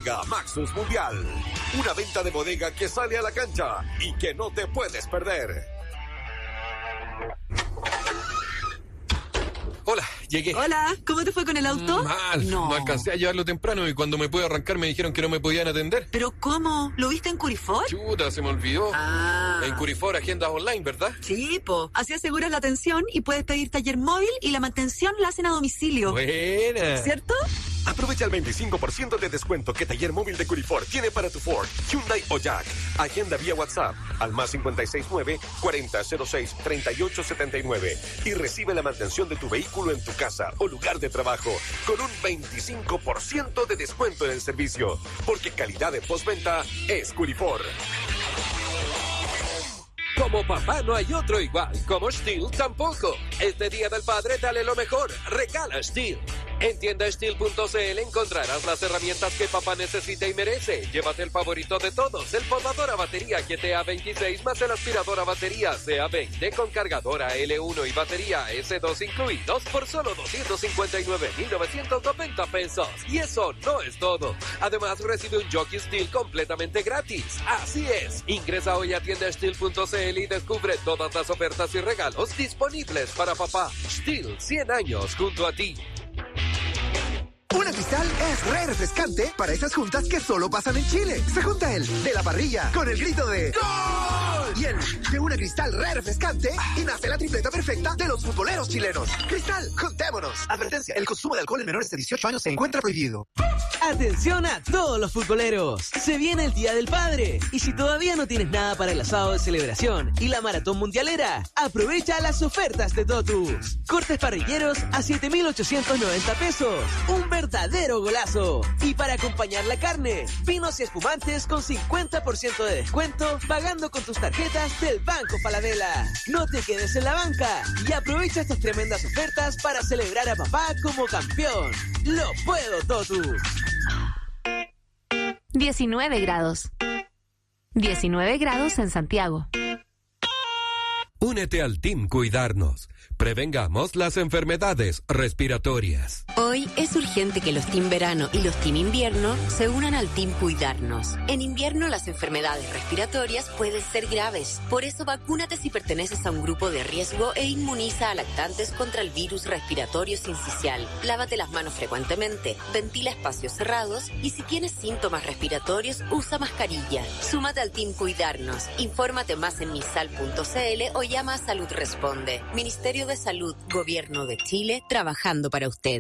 Bodega Maxus Mundial. Una venta de bodega que sale a la cancha y que no te puedes perder. Hola, llegué. Hola, ¿cómo te fue con el auto? Mal, no alcancé a llevarlo temprano y cuando me pude arrancar me dijeron que no me podían atender. ¿Pero cómo? ¿Lo viste en Curifor? Chuta, se me olvidó. En Curifor, agendas online, ¿verdad? Sí, po. Así aseguras la atención y puedes pedir taller móvil y la mantención la hacen a domicilio. Buena. ¿Cierto? Aprovecha el 25% de descuento que Taller Móvil de Curifor tiene para tu Ford, Hyundai o Jack. Agenda vía WhatsApp al más 569-4006-3879 y recibe la mantención de tu vehículo en tu casa o lugar de trabajo con un 25% de descuento en el servicio. Porque calidad de postventa es Curifor. Como papá no hay otro igual, como Stihl tampoco. Este Día del Padre dale lo mejor, regala Stihl. En tiendastihl.cl encontrarás las herramientas que papá necesita y merece. Llévate el favorito de todos, el podador a batería GTA26 más el aspirador a batería CA20 con cargadora L1 y batería S2 incluidos por solo 259,990 pesos. Y eso no es todo. Además recibe un Jockey Stihl completamente gratis. Así es, ingresa hoy a tiendastihl.cl y descubre todas las ofertas y regalos disponibles para papá. Stihl, 100 años junto a ti. Una Cristal es re refrescante para esas juntas que solo pasan en Chile. Se junta el de la parrilla con el grito de ¡Gol! Y el de una Cristal re refrescante y nace la tripleta perfecta de los futboleros chilenos. Cristal, juntémonos. Advertencia, el consumo de alcohol en menores de 18 años se encuentra prohibido. Atención a todos los futboleros. Se viene el Día del Padre. Y si todavía no tienes nada para el asado de celebración y la maratón mundialera, aprovecha las ofertas de Totus. Cortes parrilleros a 7,890 pesos. Un verdadero golazo. Y para acompañar la carne, vinos y espumantes con 50% de descuento pagando con tus tarjetas del Banco Falabella. No te quedes en la banca y aprovecha estas tremendas ofertas para celebrar a papá como campeón. ¡Lo puedo, Totus! 19 grados. 19 grados en Santiago. Únete al Team Cuidarnos. Prevengamos las enfermedades respiratorias. Hoy es urgente que los Team Verano y los Team Invierno se unan al Team Cuidarnos. En invierno las enfermedades respiratorias pueden ser graves. Por eso vacúnate si perteneces a un grupo de riesgo e inmuniza a lactantes contra el virus respiratorio sincicial. Lávate las manos frecuentemente, ventila espacios cerrados y si tienes síntomas respiratorios usa mascarilla. Súmate al Team Cuidarnos. Infórmate más en misal.cl o llama a Salud Responde. Ministerio de Salud, Gobierno de Chile, trabajando para usted.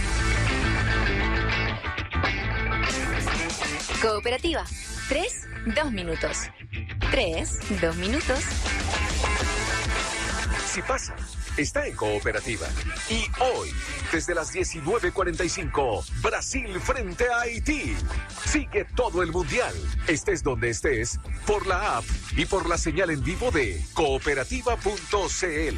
Cooperativa. 3, 2 minutos. 3, 2 minutos. Si pasa, está en Cooperativa. Y hoy, desde las 19:45, Brasil frente a Haití. Sigue todo el Mundial, estés donde estés, por la app y por la señal en vivo de cooperativa.cl.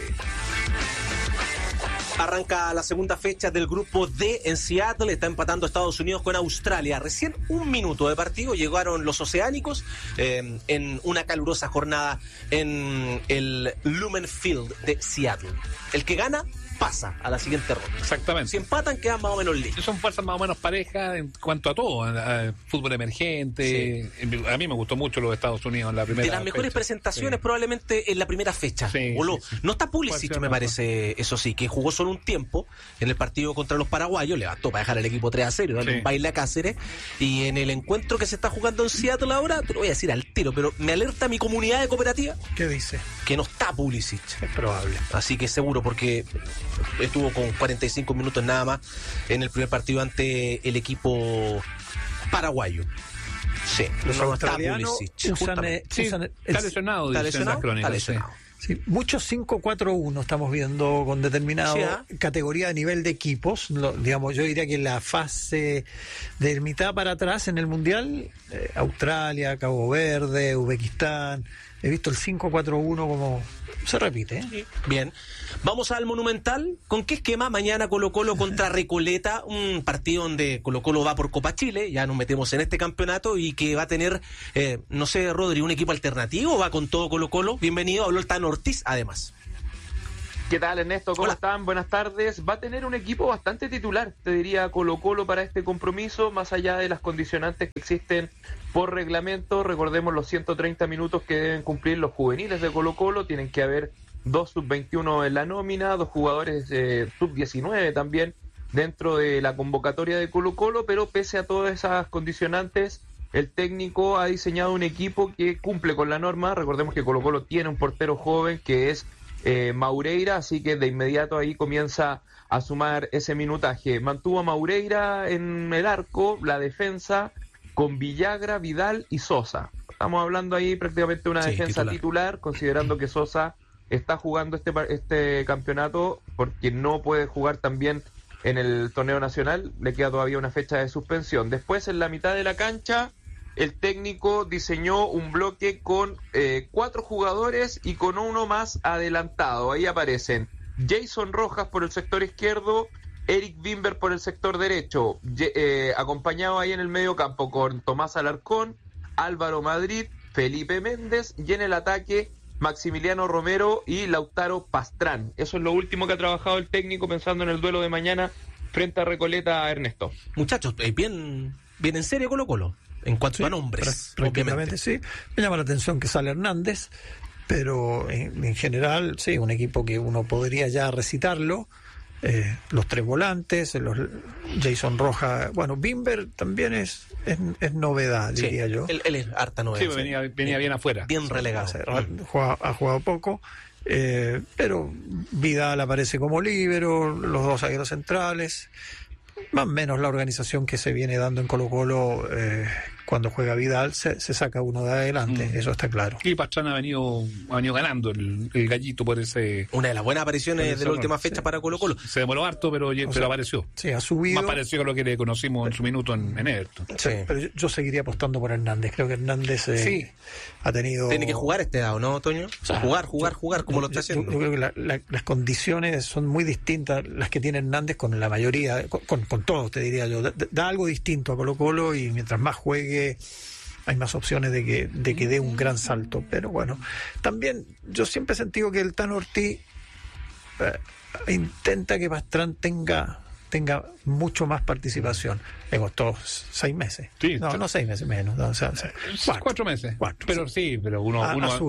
Arranca la segunda fecha del grupo D en Seattle, está empatando Estados Unidos con Australia. Recién un minuto de partido llegaron los oceánicos en una calurosa jornada en el Lumen Field de Seattle. El que gana pasa a la siguiente ronda. Exactamente. Si empatan, quedan más o menos listos. Son fuerzas más o menos parejas en cuanto a todo, a fútbol emergente. Sí. A mí me gustó mucho los Estados Unidos en la primera fecha. De las mejores presentaciones, sí, probablemente en la primera fecha. Sí, sí. No está Pulisic, me parece, eso sí, que jugó solo un tiempo en el partido contra los paraguayos, levantó para dejar al equipo 3-0, darle un baile a Cáceres. Y en el encuentro que se está jugando en Seattle ahora, te lo voy a decir al tiro, pero me alerta mi comunidad de cooperativa. ¿Qué dice? Que no está Pulisic. Es probable. Así que seguro, porque estuvo con 45 minutos nada más en el primer partido ante el equipo paraguayo. Sí, no está Pulisic. Está lesionado, dicen las crónicas. Sí, muchos 5-4-1 estamos viendo con determinada categoría de nivel de equipos. Digamos, yo diría que la fase de mitad para atrás en el Mundial, Australia, Cabo Verde, Uzbekistán, he visto el 5-4-1 como se repite. Sí. Bien, vamos al Monumental. ¿Con qué esquema? Mañana Colo-Colo contra Recoleta, un partido donde Colo-Colo va por Copa Chile, ya nos metemos en este campeonato y que va a tener, no sé, Rodri, un equipo alternativo, va con todo Colo-Colo. Bienvenido, habló el Tano Ortiz, además. ¿Qué tal, Ernesto? ¿Cómo Hola. están? Buenas tardes. Va a tener un equipo bastante titular, te diría Colo-Colo, para este compromiso, más allá de las condicionantes que existen por reglamento. Recordemos los 130 minutos que deben cumplir los juveniles de Colo-Colo. Tienen que haber 2 sub-21 en la nómina, 2 jugadores sub-19 también dentro de la convocatoria de Colo-Colo, pero pese a todas esas condicionantes, el técnico ha diseñado un equipo que cumple con la norma. Recordemos que Colo-Colo tiene un portero joven que es Maureira, así que de inmediato ahí comienza a sumar ese minutaje. Mantuvo a Maureira en el arco, la defensa con Villagra, Vidal y Sosa. Estamos hablando ahí prácticamente de una defensa titular, considerando que Sosa está jugando este campeonato porque no puede jugar también en el torneo nacional, le queda todavía una fecha de suspensión. Después, en la mitad de la cancha, el técnico diseñó un bloque con 4 jugadores y con uno más adelantado. Ahí aparecen Jason Rojas por el sector izquierdo, Eric Wimber por el sector derecho, acompañado ahí en el medio campo con Tomás Alarcón, Álvaro Madrid, Felipe Méndez, y en el ataque Maximiliano Romero y Lautaro Pastrán. Eso es lo último que ha trabajado el técnico pensando en el duelo de mañana frente a Recoleta, Ernesto. Muchachos, bien en serio Colo-Colo. En cuanto a nombres, prácticamente sí. Me llama la atención que sale Hernández, pero en general, sí, un equipo que uno podría ya recitarlo. Los 3 volantes, Jason Rojas, bueno, Wimber también es novedad, diría yo. Él es harta novedad. Sí, venía bien afuera. Bien relegado. Ha jugado poco, pero Vidal aparece como líbero, los 2 zagueros centrales. Más o menos la organización que se viene dando en Colo-Colo, cuando juega Vidal se saca uno de adelante, eso está claro. Y Pastrana ha venido ganando el gallito por ese... Una de las buenas apariciones de la última fecha para Colo-Colo. Se demoró harto, pero apareció. Sí, ha subido. Más parecido a lo que le conocimos en su minuto en Everton. Sí, pero yo seguiría apostando por Hernández. Creo que Hernández ha tenido... Tiene que jugar este dado, ¿no, Toño? O sea, jugar como lo está haciendo. Yo creo que las condiciones son muy distintas las que tiene Hernández con la mayoría, con todos, te diría yo. Da algo distinto a Colo-Colo y mientras más juegue hay más opciones de que dé un gran salto. Pero bueno, también yo siempre he sentido que el Tano Ortiz intenta que Pastrán tenga mucho más participación. Le costó 6 meses. Sí, no 6 meses menos. No, 4 meses. Pero uno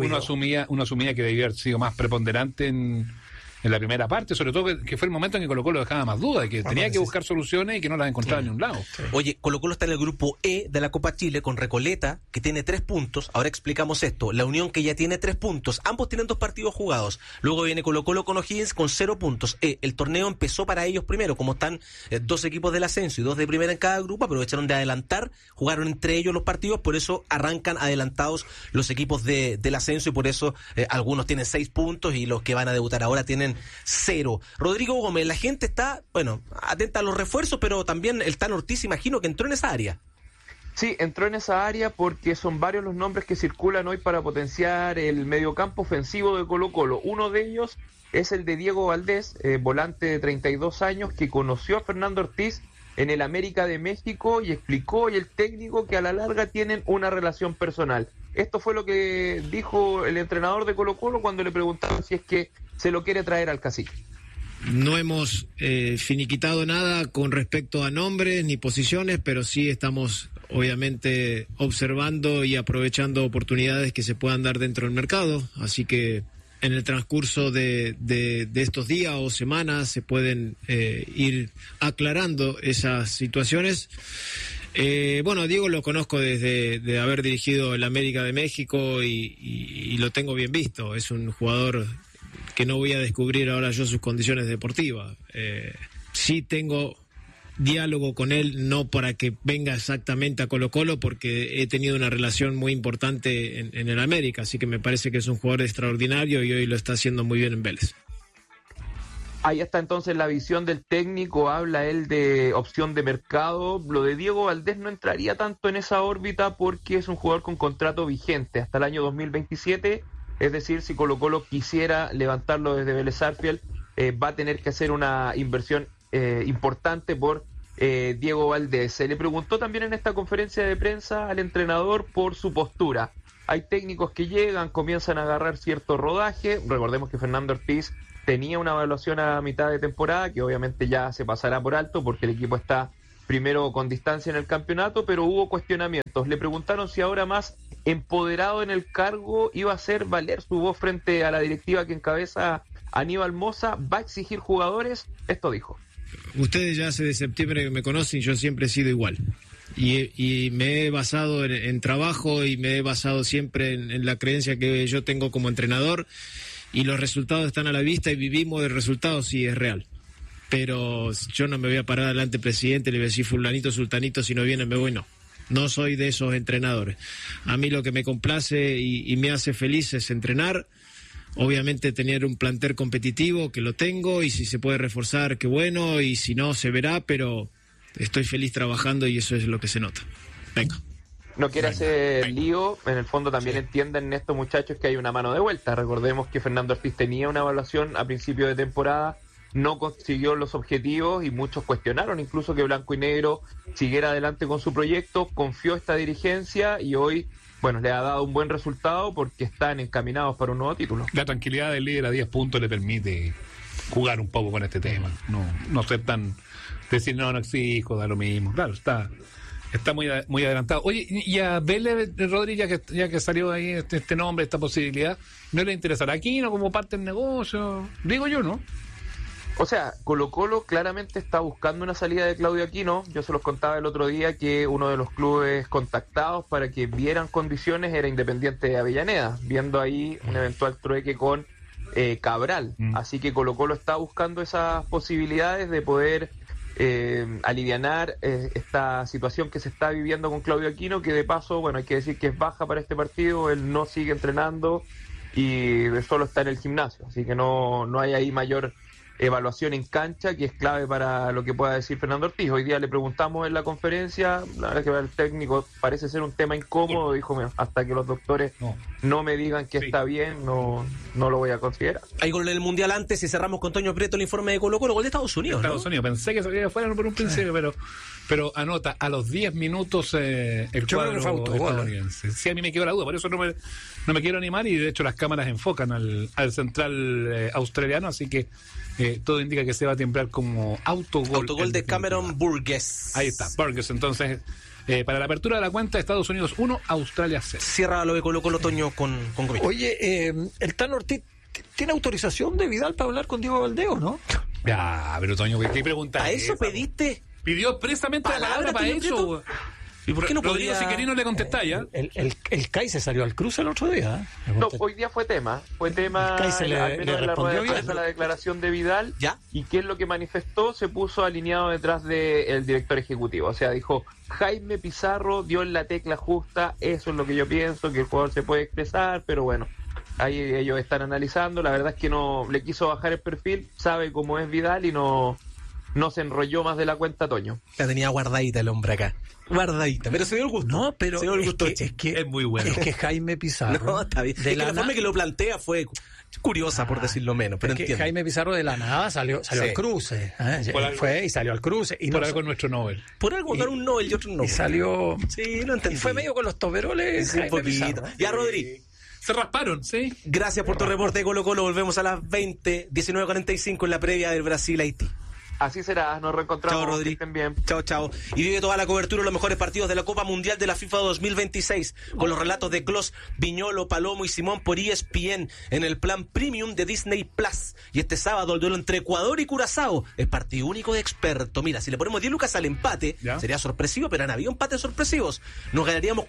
asumía que debía haber sido más preponderante en la primera parte, sobre todo que fue el momento en que Colo-Colo dejaba más dudas, que tenía que buscar soluciones y que no las encontraba en ningún lado. Sí. Oye, Colo-Colo está en el grupo E de la Copa Chile con Recoleta, que tiene 3 puntos. Ahora explicamos esto. La Unión, que ya tiene 3 puntos. Ambos tienen 2 partidos jugados. Luego viene Colo-Colo con O'Higgins con 0 puntos. El torneo empezó para ellos primero, como están 2 equipos del ascenso y 2 de primera en cada grupo, aprovecharon de adelantar, jugaron entre ellos los partidos, por eso arrancan adelantados los equipos del ascenso y por eso algunos tienen 6 puntos y los que van a debutar ahora tienen 0. Rodrigo Gómez, la gente está, atenta a los refuerzos, pero también el Tano Ortiz, imagino que entró en esa área. Sí, entró en esa área porque son varios los nombres que circulan hoy para potenciar el mediocampo ofensivo de Colo-Colo. Uno de ellos es el de Diego Valdés, volante de 32 años, que conoció a Fernando Ortiz en el América de México y explicó hoy el técnico que a la larga tienen una relación personal. Esto fue lo que dijo el entrenador de Colo-Colo cuando le preguntaron si es que se lo quiere traer al cacique. No hemos finiquitado nada con respecto a nombres ni posiciones, pero sí estamos obviamente observando y aprovechando oportunidades que se puedan dar dentro del mercado, así que en el transcurso de estos días o semanas se pueden ir aclarando esas situaciones. Bueno, Diego lo conozco desde de haber dirigido el América de México y lo tengo bien visto. Es un jugador que no voy a descubrir ahora yo sus condiciones deportivas. Sí tengo diálogo con él, no para que venga exactamente a Colo-Colo, porque he tenido una relación muy importante en el América, así que me parece que es un jugador extraordinario y hoy lo está haciendo muy bien en Vélez. Ahí está entonces la visión del técnico, habla él de opción de mercado. Lo de Diego Valdés no entraría tanto en esa órbita porque es un jugador con contrato vigente hasta el año 2027, es decir, si Colo-Colo quisiera levantarlo desde Vélez Sarsfield, va a tener que hacer una inversión importante por Diego Valdés. Se le preguntó también en esta conferencia de prensa al entrenador por su postura. Hay técnicos que llegan, comienzan a agarrar cierto rodaje. Recordemos que Fernando Ortiz tenía una evaluación a mitad de temporada, que obviamente ya se pasará por alto porque el equipo está primero con distancia en el campeonato, pero hubo cuestionamientos. Le preguntaron si ahora más empoderado en el cargo iba a hacer valer su voz frente a la directiva que encabeza Aníbal Mosa, va a exigir jugadores. Esto dijo. Ustedes ya hace de septiembre que me conocen, yo siempre he sido igual. Y me he basado en trabajo y me he basado siempre en la creencia que yo tengo como entrenador, y los resultados están a la vista y vivimos de resultados, sí, es real. Pero yo no me voy a parar delante del presidente y le voy a decir fulanito, sultanito, si no viene me voy, no. No soy de esos entrenadores. A mí lo que me complace y me hace feliz es entrenar, obviamente tener un plantel competitivo, que lo tengo, y si se puede reforzar, qué bueno, y si no, se verá, pero estoy feliz trabajando y eso es lo que se nota. Venga. No quiere hacer lío, en el fondo también entienden estos muchachos que hay una mano de vuelta. Recordemos que Fernando Ortiz tenía una evaluación a principio de temporada, no consiguió los objetivos y muchos cuestionaron incluso que Blanco y Negro siguiera adelante con su proyecto, confió esta dirigencia y hoy, bueno, le ha dado un buen resultado porque están encaminados para un nuevo título. La tranquilidad del líder a 10 puntos le permite jugar un poco con este tema, no ser tan, decir no exijo, da lo mismo, claro, está muy adelantado. Oye, y a Vélez, Rodri, ya que salió ahí este nombre, esta posibilidad, ¿no le interesará aquí, no como parte del negocio? Digo yo, ¿no? O sea, Colo-Colo claramente está buscando una salida de Claudio Aquino. Yo se los contaba el otro día que uno de los clubes contactados para que vieran condiciones era Independiente de Avellaneda, viendo ahí un eventual trueque con Cabral. Así que Colo-Colo está buscando esas posibilidades de poder alivianar esta situación que se está viviendo con Claudio Aquino, que de paso, bueno, hay que decir que es baja para este partido, él no sigue entrenando y solo está en el gimnasio, así que no hay ahí mayor evaluación en cancha, que es clave para lo que pueda decir Fernando Ortiz. Hoy día le preguntamos en la conferencia, la verdad que para el técnico parece ser un tema incómodo, dijo, hasta que los doctores no me digan que está bien, no lo voy a considerar. Hay gol en el Mundial antes y cerramos con Toño Prieto el informe de Colo-Colo, gol de Estados Unidos. Estados Unidos, pensé que salía afuera por un principio, pero anota, a los 10 minutos el cuadro estadounidense. Sí, a mí me quedó la duda, por eso no me quiero animar, y de hecho las cámaras enfocan al central australiano, así que todo indica que se va a templar como autogol de Cameron Burgess. Ahí está, Burgess. Entonces, para la apertura de la cuenta, Estados Unidos 1, Australia 0. Cierra lo de Colo-Colo, Toño, con Comité. Oye, el Tan Ortiz tiene autorización de Vidal para hablar con Diego Valdés, ¿no? Ya, pero Toño, ¿qué pregunta? ¿A eso pediste? Pidió expresamente la palabra para eso. ¿Y por qué no podría? Rodrigo, si querés no le contestás, ¿ya? El CAI se salió al cruce el otro día. No, hoy día fue tema. El CAI se le respondió bien. La declaración de Vidal. ¿Ya? Y qué es lo que manifestó, se puso alineado detrás del director ejecutivo. O sea, dijo, Jaime Pizarro dio en la tecla justa, eso es lo que yo pienso, que el jugador se puede expresar, pero bueno, ahí ellos están analizando. La verdad es que no le quiso bajar el perfil, sabe cómo es Vidal y no se enrolló más de la cuenta, Toño. La tenía guardadita el hombre acá. Guardadita, pero se dio el gusto. No, pero se dio el gusto, es que es muy bueno. Es que Jaime Pizarro. No, está bien. Es que la forma que lo plantea fue curiosa, por decirlo menos. Pero es que Jaime Pizarro de la nada salió al cruce. Fue y salió al cruce. Y por algo nuestro Nobel. Por algo dar un Nobel y otro Nobel. Y salió. Sí, lo entendí. Y fue medio con los toberoles. Sí, un poquito. Ya, Rodri. Se rasparon, ¿sí? Gracias por tu reporte de Colo-Colo. Volvemos a las 19:45 en la previa del Brasil-Haití. Así será, nos reencontramos. Chao, Rodri. Bien. Chao. Y vive toda la cobertura de los mejores partidos de la Copa Mundial de la FIFA 2026 con los relatos de Clos, Viñolo, Palomo y Simón por ESPN en el plan Premium de Disney Plus. Y este sábado el duelo entre Ecuador y Curazao es partido único de experto. Mira, si le ponemos 10 lucas al empate, sería sorpresivo, pero han habido empates sorpresivos. Nos ganaríamos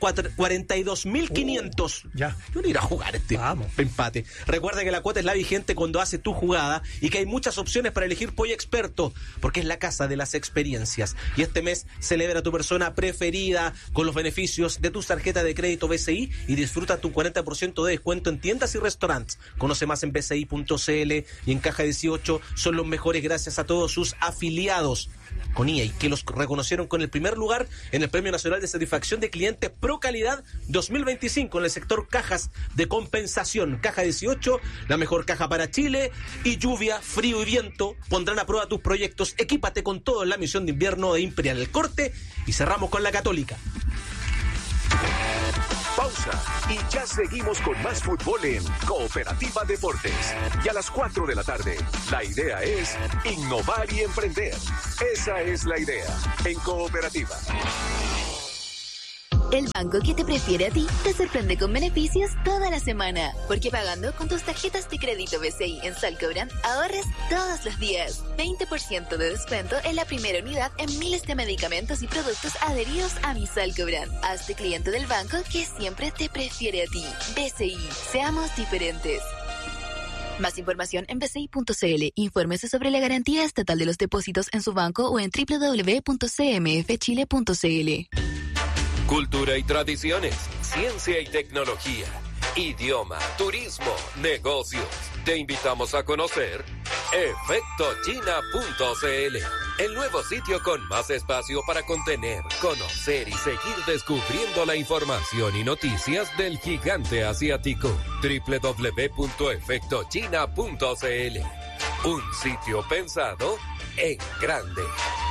42.500. Ya. Yo no iré a jugar empate. Recuerda que la cuota es la vigente cuando hace tu jugada y que hay muchas opciones para elegir Pollo Experto, porque es la casa de las experiencias. Y este mes celebra a tu persona preferida con los beneficios de tus tarjetas de crédito BCI y disfruta tu 40% de descuento en tiendas y restaurantes. Conoce más en bci.cl y en Caja 18 son los mejores gracias a todos sus afiliados con EA, que los reconocieron con el primer lugar en el Premio Nacional de Satisfacción de Clientes Pro Calidad 2025 en el sector cajas de compensación. Caja 18, la mejor caja para Chile, y lluvia, frío y viento pondrán a prueba tus proyectos. Equípate con todo en la misión de invierno de Imperial El Corte. Y cerramos con la Católica. pausa y ya seguimos con más fútbol en Cooperativa Deportes. Y a las 4 de la tarde, la idea es innovar y emprender. Esa es la idea en Cooperativa. El banco que te prefiere a ti te sorprende con beneficios toda la semana. Porque pagando con tus tarjetas de crédito BCI en Salcobrand, ahorres todos los días. 20% de descuento en la primera unidad en miles de medicamentos y productos adheridos a mi Salcobrand. Hazte cliente del banco que siempre te prefiere a ti. BCI, seamos diferentes. Más información en bci.cl. Infórmese sobre la garantía estatal de los depósitos en su banco o en www.cmfchile.cl. Cultura y tradiciones, ciencia y tecnología, idioma, turismo, negocios. Te invitamos a conocer efectochina.cl, el nuevo sitio con más espacio para contener, conocer y seguir descubriendo la información y noticias del gigante asiático. www.efectochina.cl, un sitio pensado en grande.